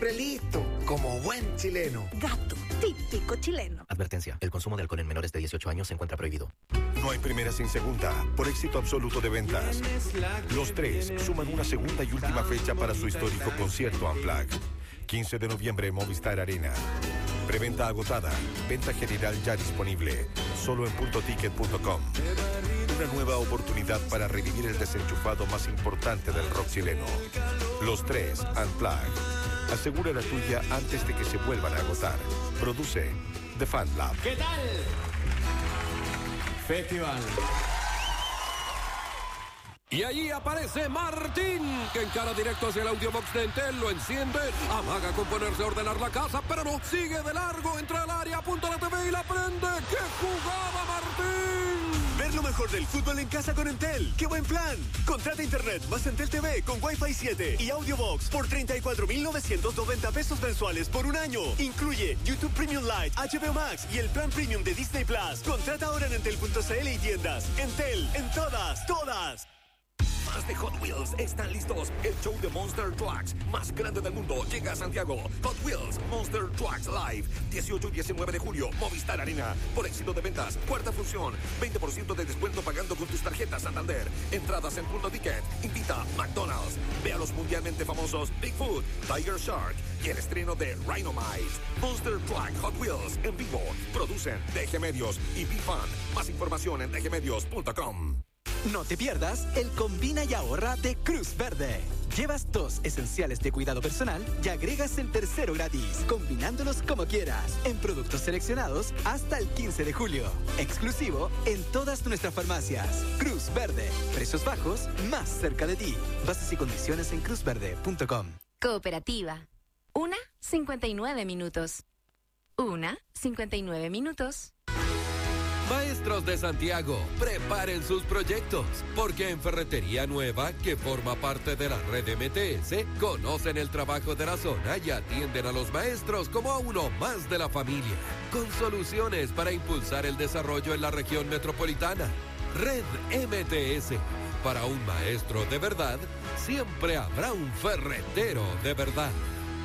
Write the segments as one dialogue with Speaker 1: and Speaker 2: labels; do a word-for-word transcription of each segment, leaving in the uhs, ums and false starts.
Speaker 1: siempre listo, como buen chileno.
Speaker 2: Gato, típico chileno.
Speaker 3: Advertencia, el consumo de alcohol en menores de dieciocho años se encuentra prohibido.
Speaker 4: No hay primera sin segunda, por éxito absoluto de ventas. Los Tres suman una segunda y última fecha para su histórico concierto Unplugged. quince de noviembre, Movistar Arena. Preventa agotada, venta general ya disponible, solo en punto ticket punto com. Una nueva oportunidad para revivir el desenchufado más importante del rock chileno. Los Tres Unplugged. Asegura la tuya antes de que se vuelvan a agotar. Produce The Fan Lab.
Speaker 5: ¿Qué tal? Festival.
Speaker 6: Y allí aparece Martín, que encara directo hacia el audiobox de Entel, lo enciende, amaga con ponerse a ordenar la casa, pero no, sigue de largo, entra al área, apunta la T V y la prende. ¡Qué jugada, Martín!
Speaker 7: Ver lo mejor del fútbol en casa con Entel. ¡Qué buen plan! Contrata internet más Entel T V con Wi-Fi siete y audiobox por treinta y cuatro mil novecientos noventa pesos mensuales por un año. Incluye YouTube Premium Lite, H B O Max y el plan Premium de Disney Plus. Contrata ahora en entel punto c l y tiendas. Entel, en todas, todas.
Speaker 8: Fans de Hot Wheels están listos. El show de Monster Trucks más grande del mundo llega a Santiago. Hot Wheels Monster Trucks Live, dieciocho y diecinueve de julio, Movistar Arena. Por éxito de ventas, cuarta función, veinte por ciento de descuento pagando con tus tarjetas Santander. Entradas en Punto Ticket. Invita McDonald's. Ve a los mundialmente famosos Bigfoot, Tiger Shark y el estreno de Rhinomize. Monster Truck Hot Wheels en vivo. Producen D G Medios y B-Fan. Más información en d g medios punto com.
Speaker 9: No te pierdas el Combina y Ahorra de Cruz Verde. Llevas dos esenciales de cuidado personal y agregas el tercero gratis, combinándolos como quieras, en productos seleccionados hasta el quince de julio. Exclusivo en todas nuestras farmacias. Cruz Verde. Precios bajos, más cerca de ti. Bases y condiciones en cruz verde punto com.
Speaker 10: Cooperativa. Una, cincuenta y nueve minutos. Una, cincuenta y nueve minutos.
Speaker 6: Maestros de Santiago, preparen sus proyectos, porque en Ferretería Nueva, que forma parte de la red M T S, conocen el trabajo de la zona y atienden a los maestros como a uno más de la familia, con soluciones para impulsar el desarrollo en la región metropolitana. Red M T S. Para un maestro de verdad, siempre habrá un ferretero de verdad.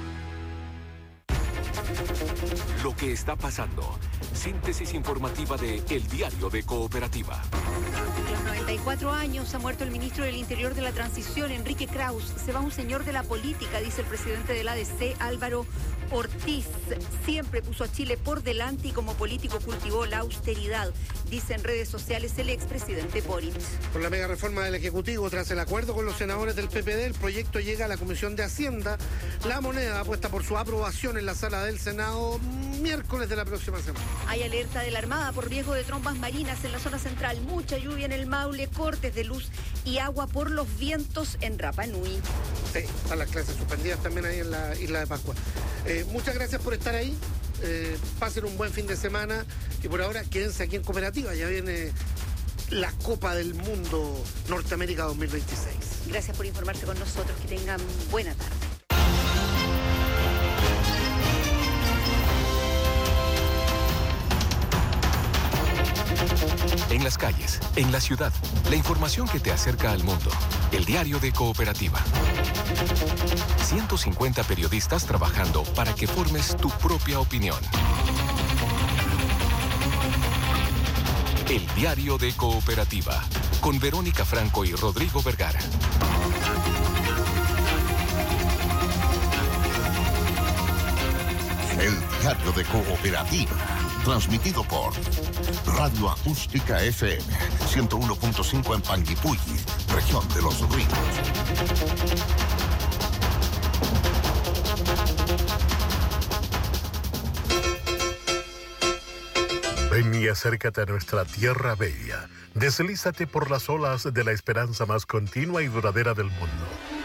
Speaker 11: Lo que está pasando. Síntesis informativa de El Diario de Cooperativa.
Speaker 12: A los noventa y cuatro años ha muerto el ministro del Interior de la Transición, Enrique Kraus. Se va un señor de la política, dice el presidente del A D C, Álvaro Ortiz. Siempre puso a Chile por delante y como político cultivó la austeridad, dice en redes sociales el expresidente Boric.
Speaker 13: Con la mega reforma del Ejecutivo, tras el acuerdo con los senadores del P P D, el proyecto llega a la Comisión de Hacienda. La moneda apuesta por su aprobación en la sala del Senado miércoles de la próxima semana.
Speaker 12: Hay alerta de la Armada por riesgo de trombas marinas en la zona central. Mucha lluvia en el Maule, cortes de luz y agua por los vientos en Rapa Nui.
Speaker 13: Sí, están las clases suspendidas también ahí en la isla de Pascua. Eh, muchas gracias por estar ahí. Eh, pasen un buen fin de semana y por ahora quédense aquí en Cooperativa. Ya viene la Copa del Mundo Norteamérica dos mil veintiséis.
Speaker 12: Gracias por informarse con nosotros. Que tengan buena tarde.
Speaker 11: En las calles, en la ciudad, la información que te acerca al mundo. El Diario de Cooperativa. ciento cincuenta periodistas trabajando para que formes tu propia opinión. El Diario de Cooperativa. Con Verónica Franco y Rodrigo Vergara.
Speaker 14: El Diario de Cooperativa. Transmitido por Radio Acústica F M ciento uno punto cinco en Panguipulli, región de los Ríos.
Speaker 15: Ven y acércate a nuestra tierra bella. Deslízate por las olas de la esperanza más continua y duradera del mundo.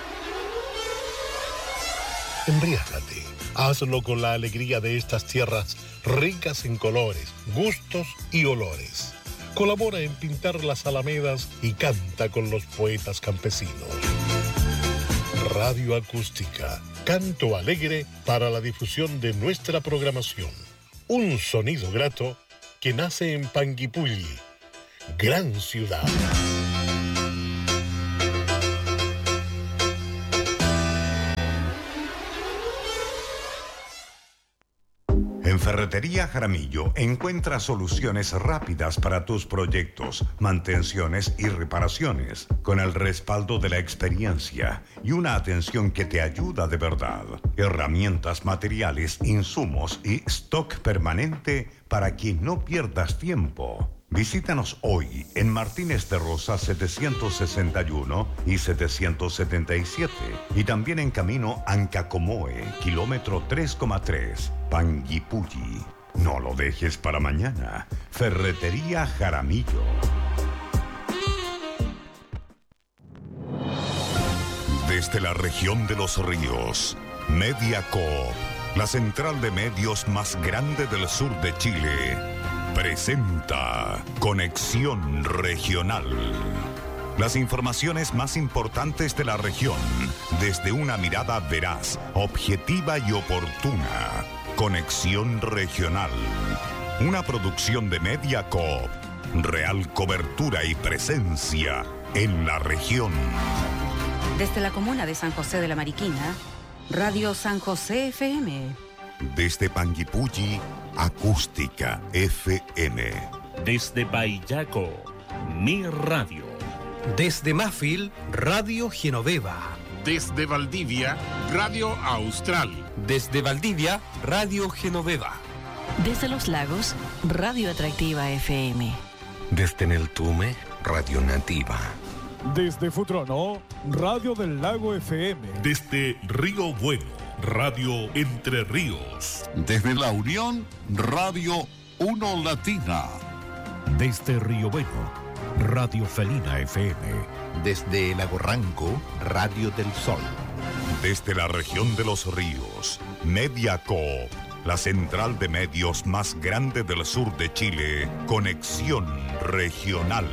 Speaker 15: Embriágate. Hazlo con la alegría de estas tierras ricas en colores, gustos y olores. Colabora en pintar las alamedas y canta con los poetas campesinos. Radio Acústica, canto alegre para la difusión de nuestra programación. Un sonido grato que nace en Panguipulli, gran ciudad.
Speaker 5: En Ferretería Jaramillo encuentra soluciones rápidas para tus proyectos, mantenciones y reparaciones, con el respaldo de la experiencia y una atención que te ayuda de verdad. Herramientas, materiales, insumos y stock permanente para que no pierdas tiempo. Visítanos hoy en Martínez de Rosa setecientos sesenta y uno y setecientos setenta y siete y también en camino Ancacomoe, kilómetro tres coma tres, Panguipulli. No lo dejes para mañana. Ferretería Jaramillo. Desde la región de los ríos, Mediacoop, la central de medios más grande del sur de Chile, presenta Conexión Regional. Las informaciones más importantes de la región, desde una mirada veraz, objetiva y oportuna. Conexión Regional. Una producción de Mediacoop. Real cobertura y presencia en la región.
Speaker 16: Desde la comuna de San José de la Mariquina, Radio San José F M.
Speaker 5: Desde Panguipulli, Acústica F M.
Speaker 17: Desde Payaco, Mi Radio.
Speaker 18: Desde Mafil, Radio Genoveva.
Speaker 19: Desde Valdivia, Radio Austral.
Speaker 18: Desde Valdivia, Radio Genoveva.
Speaker 20: Desde Los Lagos, Radio Atractiva F M.
Speaker 21: Desde Neltume, Radio Nativa.
Speaker 22: Desde Futrono, Radio del Lago F M.
Speaker 23: Desde Río Bueno, Radio Entre Ríos.
Speaker 24: Desde La Unión, Radio Uno Latina.
Speaker 25: Desde Río Bueno, Radio Felina F M.
Speaker 26: Desde Lago Ranco, Radio del Sol.
Speaker 5: Desde la región de los ríos, Mediacoop, la central de medios más grande del sur de Chile, Conexión Regional.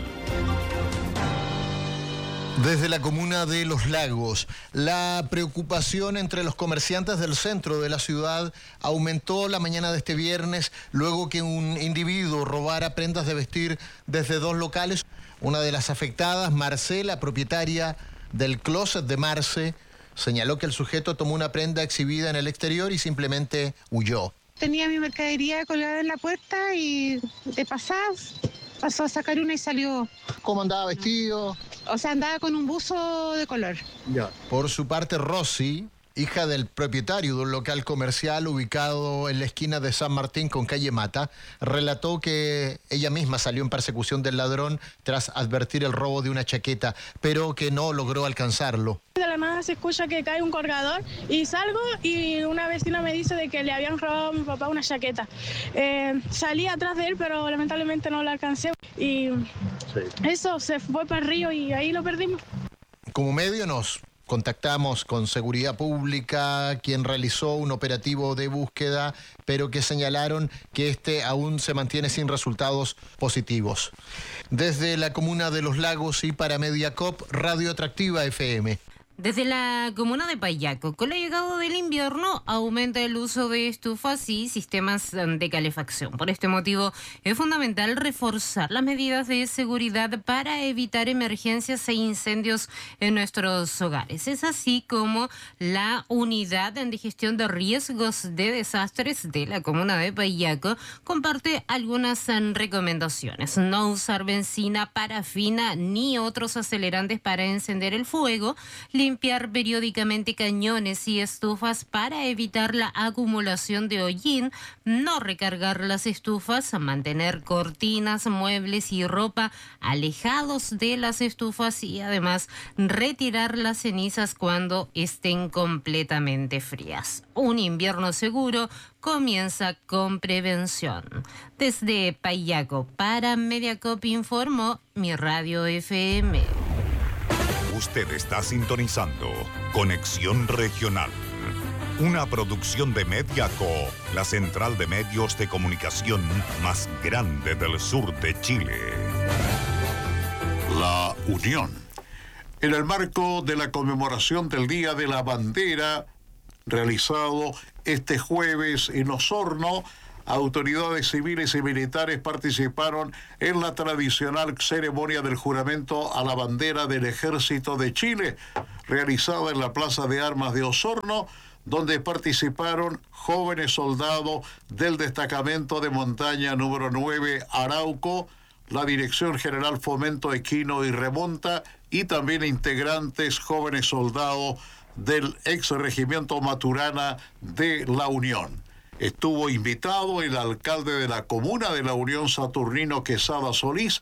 Speaker 27: Desde la comuna de Los Lagos, la preocupación entre los comerciantes del centro de la ciudad aumentó la mañana de este viernes luego que un individuo robara prendas de vestir desde dos locales. Una de las afectadas, Marcela, propietaria del closet de Marce, señaló que el sujeto tomó una prenda exhibida en el exterior y simplemente huyó.
Speaker 28: Tenía mi mercadería colgada en la puerta y de pasadas pasó a sacar una y salió.
Speaker 27: ¿Cómo andaba vestido?
Speaker 28: O sea, andaba con un buzo de color.
Speaker 27: Ya. Por su parte, Rosy, hija del propietario de un local comercial ubicado en la esquina de San Martín con calle Mata, relató que ella misma salió en persecución del ladrón tras advertir el robo de una chaqueta, pero que no logró alcanzarlo.
Speaker 29: De la nada se escucha que cae un colgador y salgo y una vecina me dice de que le habían robado a mi papá una chaqueta. Eh, salí atrás de él, pero lamentablemente no la alcancé y sí. Eso se fue para el río y ahí lo perdimos.
Speaker 27: Como medio nos contactamos con Seguridad Pública, quien realizó un operativo de búsqueda, pero que señalaron que este aún se mantiene sin resultados positivos. Desde la comuna de Los Lagos y para Mediacoop, Radio Atractiva F M.
Speaker 30: Desde la comuna de Payaco, con la llegada del invierno, aumenta el uso de estufas y sistemas de calefacción. Por este motivo, es fundamental reforzar las medidas de seguridad para evitar emergencias e incendios en nuestros hogares. Es así como la Unidad de Gestión de Riesgos de Desastres de la comuna de Payaco comparte algunas recomendaciones. No usar benzina, parafina ni otros acelerantes para encender el fuego. Limpiar periódicamente cañones y estufas para evitar la acumulación de hollín, no recargar las estufas, mantener cortinas, muebles y ropa alejados de las estufas y además retirar las cenizas cuando estén completamente frías. Un invierno seguro comienza con prevención. Desde Payaco para Mediacoop informó Mi Radio F M.
Speaker 5: Usted está sintonizando Conexión Regional, una producción de Mediacoop, la central de medios de comunicación más grande del sur de Chile.
Speaker 24: La Unión. En el marco de la conmemoración del Día de la Bandera, realizado este jueves en Osorno, autoridades civiles y militares participaron en la tradicional ceremonia del juramento a la bandera del Ejército de Chile, realizada en la Plaza de Armas de Osorno, donde participaron jóvenes soldados del destacamento de montaña número nueve Arauco, la Dirección General Fomento Equino y Remonta, y también integrantes jóvenes soldados del ex regimiento Maturana de La Unión. Estuvo invitado el alcalde de la comuna de La Unión, Saturnino Quesada Solís,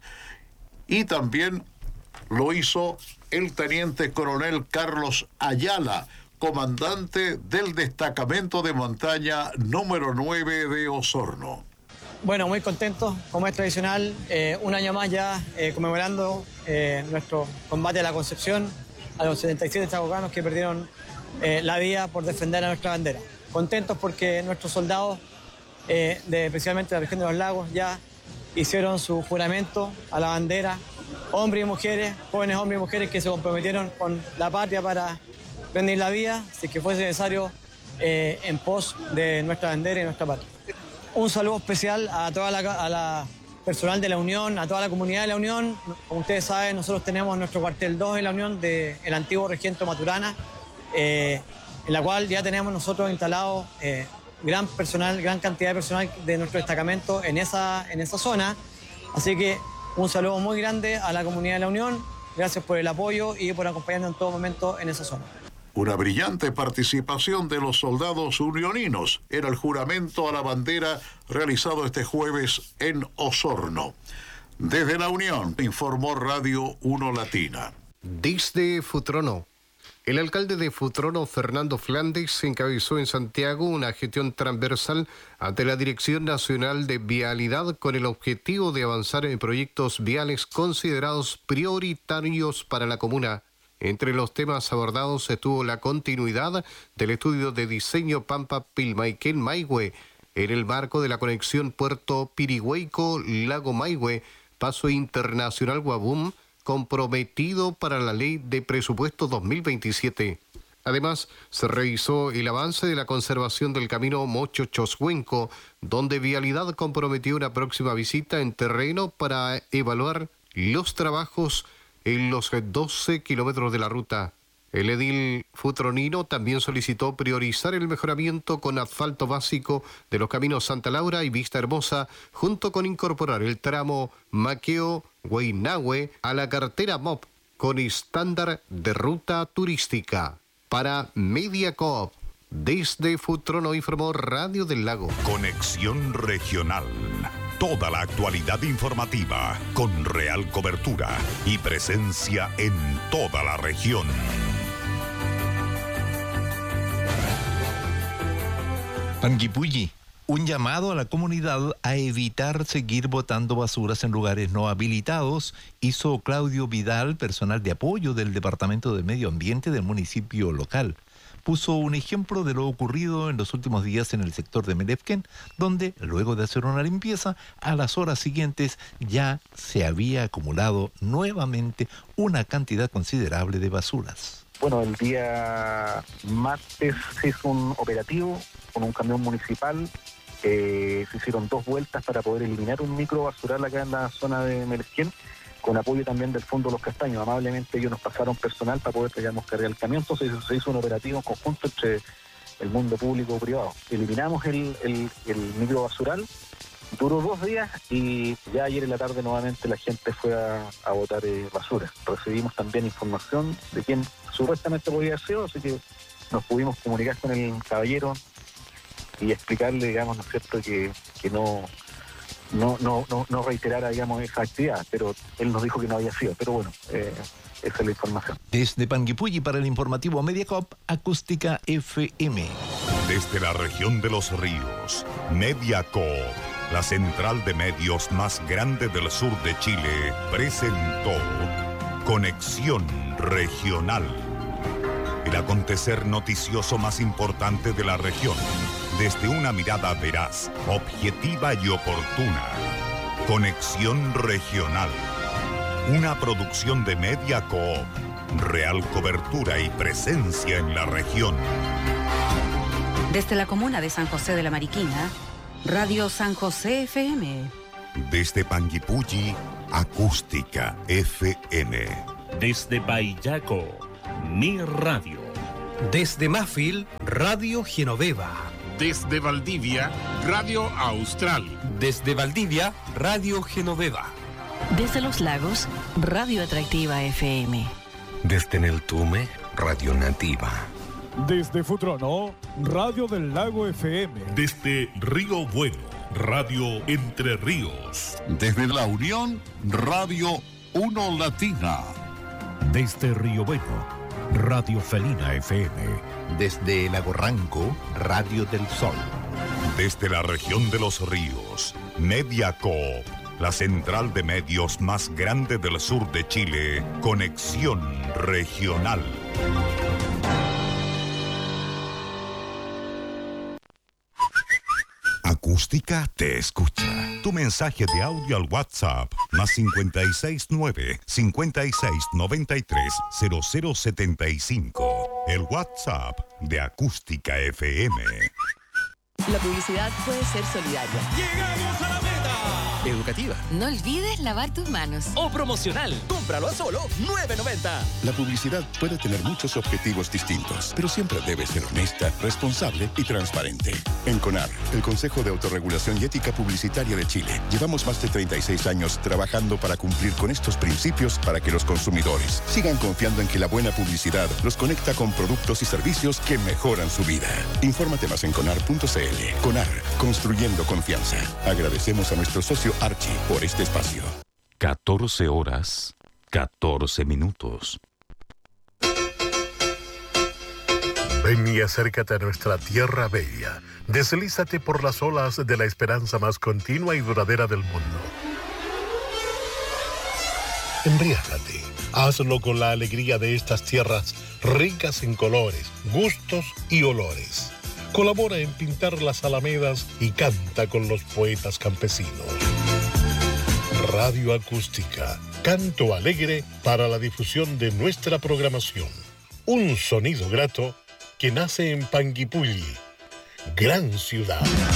Speaker 24: y también lo hizo el teniente coronel Carlos Ayala, comandante del destacamento de montaña número nueve de Osorno.
Speaker 1: Bueno, muy contentos, como es tradicional, eh, un año más ya eh, conmemorando eh, nuestro combate a la Concepción, a los setenta y siete chacocanos que perdieron eh, la vida por defender a nuestra bandera. Contentos porque nuestros soldados, eh, de, principalmente de la región de los lagos, ya hicieron su juramento a la bandera, hombres y mujeres, jóvenes hombres y mujeres que se comprometieron con la patria para rendir la vida, si que fuese necesario, eh, en pos de nuestra bandera y nuestra patria. Un saludo especial a toda la, a la personal de La Unión, a toda la comunidad de La Unión. Como ustedes saben, nosotros tenemos nuestro cuartel dos en La Unión del antiguo regimiento Maturana, eh, en la cual ya tenemos nosotros instalado eh, gran personal, gran cantidad de personal de nuestro destacamento en esa, en esa zona. Así que un saludo muy grande a la comunidad de La Unión. Gracias por el apoyo y por acompañarnos en todo momento en esa zona.
Speaker 24: Una brillante participación de los soldados unioninos en el juramento a la bandera realizado este jueves en Osorno. Desde La Unión, informó Radio uno Latina.
Speaker 2: Desde Futrono. El alcalde de Futrono, Fernando Flandes, encabezó en Santiago una gestión transversal ante la Dirección Nacional de Vialidad con el objetivo de avanzar en proyectos viales considerados prioritarios para la comuna. Entre los temas abordados estuvo la continuidad del estudio de diseño Pampa-Pilmaiquén-Maihue en el marco de la conexión Puerto Pirihueico-Lago Maihue, paso internacional Guabum, comprometido para la Ley de Presupuesto dos mil veintisiete. Además, se revisó el avance de la conservación del camino Mocho-Choshuenco, donde Vialidad comprometió una próxima visita en terreno para evaluar los trabajos en los doce kilómetros de la ruta. El edil futronino también solicitó priorizar el mejoramiento con asfalto básico de los caminos Santa Laura y Vista Hermosa, junto con incorporar el tramo Maqueo-Huaynahue a la cartera M O P con estándar de ruta turística. Para Mediacoop, desde Futrono informó Radio del Lago.
Speaker 5: Conexión Regional. Toda la actualidad informativa con real cobertura y presencia en toda la región.
Speaker 26: Panguipulli, un llamado a la comunidad a evitar seguir botando basuras en lugares no habilitados, hizo Claudio Vidal, personal de apoyo del Departamento de Medio Ambiente del municipio local. Puso un ejemplo de lo ocurrido en los últimos días en el sector de Melefken, donde, luego de hacer una limpieza, a las horas siguientes ya se había acumulado nuevamente una cantidad considerable de basuras.
Speaker 3: Bueno, el día martes se hizo un operativo con un camión municipal. Eh, se hicieron dos vueltas para poder eliminar un micro basural acá en la zona de Melefken, con apoyo también del Fondo Los Castaños. Amablemente ellos nos pasaron personal para poder digamos, cargar el camión, entonces se hizo un operativo en conjunto entre el mundo público y privado. Eliminamos el, el, el micro basural, duró dos días y ya ayer en la tarde nuevamente la gente fue a, a botar eh, basura. Recibimos también información de quién supuestamente podía haber sido, así que nos pudimos comunicar con el caballero y explicarle, digamos, ¿no es cierto?, que, que no... No, no, no, no reiterara, digamos, esa actividad, pero él nos dijo que no había sido. Pero bueno, eh, esa es la información.
Speaker 26: Desde Panguipulli para el informativo Mediacoop, Acústica F M.
Speaker 5: Desde la región de los ríos, Mediacoop, la central de medios más grande del sur de Chile, presentó Conexión Regional. El acontecer noticioso más importante de la región, desde una mirada veraz, objetiva y oportuna. Conexión Regional. Una producción de Mediacoop. Real cobertura y presencia en la región.
Speaker 16: Desde la comuna de San José de la Mariquina, Radio San José F M.
Speaker 5: Desde Panguipulli, Acústica F M.
Speaker 17: Desde Paillaco, Mi Radio,
Speaker 18: Desde Mafil, Radio Genoveva.
Speaker 19: Desde Valdivia, Radio Austral.
Speaker 18: Desde Valdivia, Radio Genoveva.
Speaker 20: Desde Los Lagos, Radio Atractiva F M.
Speaker 21: Desde Neltume, Radio Nativa.
Speaker 22: Desde Futrono, Radio del Lago F M.
Speaker 23: Desde Río Bueno, Radio Entre Ríos.
Speaker 4: Desde La Unión, Radio Uno Latina.
Speaker 25: Desde Río Bueno, Radio Felina F M.
Speaker 26: Desde Lago Ranco, Radio del Sol.
Speaker 5: Desde la región de los ríos, Mediacoop, la central de medios más grande del sur de Chile, Conexión Regional. Acústica te escucha. Tu mensaje de audio al WhatsApp más cincuenta y seis nueve, cincuenta y seis noventa y tres, cero cero setenta y cinco. El WhatsApp de Acústica F M.
Speaker 6: La publicidad puede ser solidaria.
Speaker 7: ¡Llegamos a la meta!
Speaker 6: Educativa.
Speaker 7: No olvides lavar tus manos. O promocional. Cómpralo a solo nueve noventa.
Speaker 8: La publicidad puede tener muchos objetivos distintos, pero siempre debe ser honesta, responsable y transparente. En CONAR, el Consejo de Autorregulación y Ética Publicitaria de Chile, llevamos más de treinta y seis años trabajando para cumplir con estos principios para que los consumidores sigan confiando en que la buena publicidad los conecta con productos y servicios que mejoran su vida. Infórmate más en conar punto c l. CONAR, construyendo confianza. Agradecemos a nuestro socio Archie por este espacio.
Speaker 21: catorce horas, catorce minutos.
Speaker 15: Ven y acércate a nuestra tierra bella. Deslízate por las olas de la esperanza más continua y duradera del mundo. Embriágate. Hazlo con la alegría de estas tierras ricas en colores, gustos y olores. Colabora en pintar las alamedas y canta con los poetas campesinos. Radio Acústica, canto alegre para la difusión de nuestra programación. Un sonido grato que nace en Panguipulli, gran ciudad.